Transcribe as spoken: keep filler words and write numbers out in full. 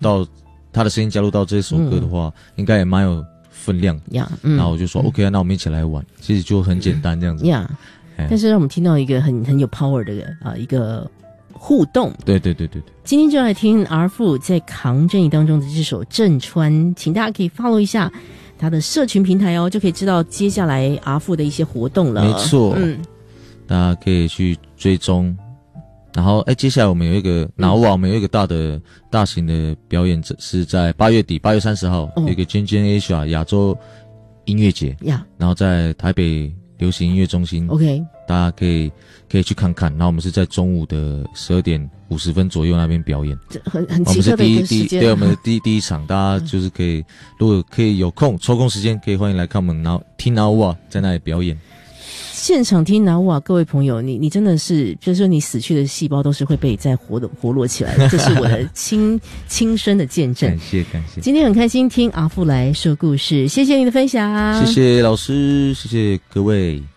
到他的声音加入到这首歌的话，嗯、应该也蛮有分量呀。Yeah, 嗯、 然后我就说、嗯、OK 啊，那我们一起来玩，其实就很简单这样子呀。Yeah, 但是让我们听到一个很很有 power 的啊、呃、一个互动。 对对对对对。 今天就来听 R 父在扛正义当中的这首《震川》，请大家可以 follow 一下他的社群平台哦，就可以知道接下来 R 父的一些活动了。 没错， 嗯， 大家可以去追踪。然后，哎，接下来我们有一个拿瓦，我们有一个大的、大型的表演，是在八月底，八月三十号、哦、有一个 Gen Gen Asia 亚洲音乐节呀， yeah. 然后在台北流行音乐中心 ，OK， 大家可以可以去看看。然后我们是在中午的十二点五十分左右那边表演， 这很很奇特的一个时间。 对，我们的第一第一场，大家就是可以，如果可以有空抽空时间，可以欢迎来看我们，然后听拿瓦在那里表演。 现场听拿瓦，各位朋友，你你真的是，就是说你死去的细胞都是会被再活的活络起来的，这是我的亲亲身的见证。 感谢感谢， 今天很开心听阿父来说故事，谢谢你的分享， 谢谢老师，谢谢各位。